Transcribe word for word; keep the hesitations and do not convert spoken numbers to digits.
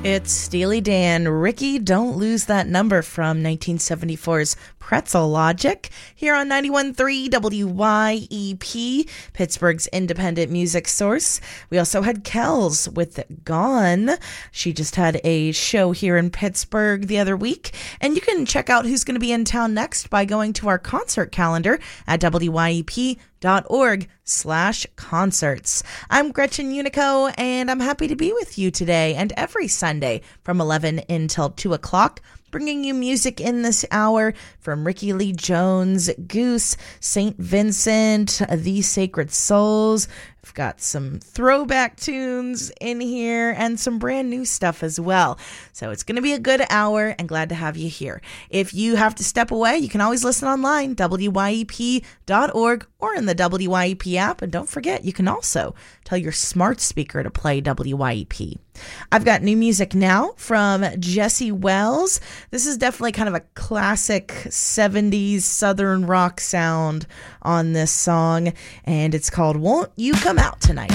It's Steely Dan, Ricky, Don't Lose That Number from nineteen seventy-four's Pretzel Logic, here on ninety-one point three W Y E P, Pittsburgh's independent music source. We also had Kells with Gone. She just had a show here in Pittsburgh the other week, and you can check out who's going to be in town next by going to our concert calendar at W Y E P dot org slash concerts. I'm Gretchen Unico, and I'm happy to be with you today and every Sunday from eleven until two o'clock, bringing you music in this hour from Ricky Lee Jones, Goose, Saint Vincent, The Sacred Souls. We've got some throwback tunes in here and some brand new stuff as well. So it's going to be a good hour, and glad to have you here. If you have to step away, you can always listen online, W Y E P dot org or in the W Y E P app. And don't forget, you can also tell your smart speaker to play W Y E P. I've got new music now from Jesse Wells. This is definitely kind of a classic seventies Southern rock sound on this song, and it's called Won't You Come Out Tonight.